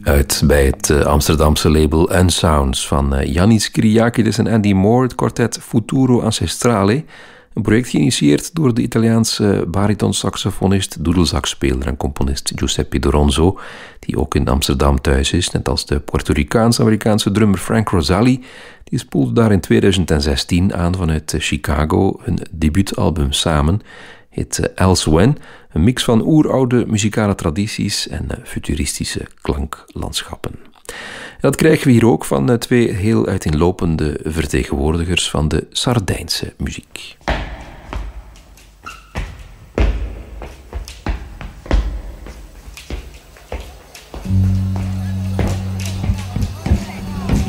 Uit bij het Amsterdamse label Unsounds van Yannis Kyriakides en Andy Moore, het kwartet Futuro Ancestrale. Een project geïnitieerd door de Italiaanse baritonsaxofonist, doedelzakspeler en componist Giuseppe Doronzo, die ook in Amsterdam thuis is, net als de Puerto Ricaans-Amerikaanse drummer Frank Rosalie. Die spoelde daar in 2016 aan vanuit Chicago. Hun debuutalbum samen heet Else When, een mix van oeroude muzikale tradities en futuristische klanklandschappen. En dat krijgen we hier ook van twee heel uiteenlopende vertegenwoordigers van de Sardijnse muziek.